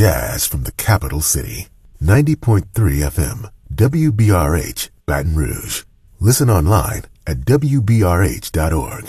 jazz from the capital city. 90.3 FM, WBRH, Baton Rouge. Listen online at WBRH.org.